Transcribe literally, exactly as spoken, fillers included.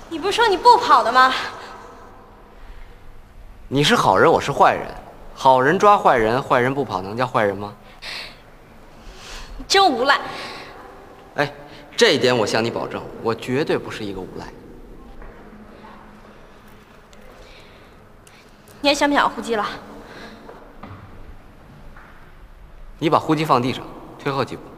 你不是说你不跑的吗？ 你是好人，我是坏人。好人抓坏人，坏人不跑，能叫坏人吗？ 你真无赖！ 哎，这一点我向你保证，我绝对不是一个无赖。 你还想不想要呼机了？ 你把呼机放地上，退后几步。